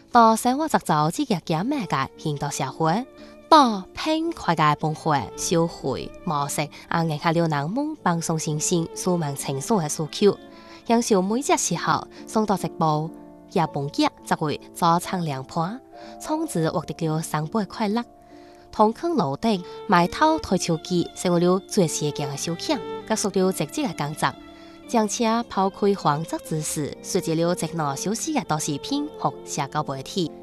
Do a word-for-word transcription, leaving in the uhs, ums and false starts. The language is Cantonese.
到生活節奏自己減慢嘅現代社會，到偏快嘅崩壞消費模式，啊，引下了人們放鬆心情、舒緩情緒嘅訴求。享受每隻時候送到直播，也半夜則會早餐涼盤，從此獲得了生活快樂。同坑樓頂埋頭台球機，成為了最時間嘅消遣，結束了積極嘅工作。將車拋開荒澤之時，隨住了直落休息嘅到視頻和社交媒體。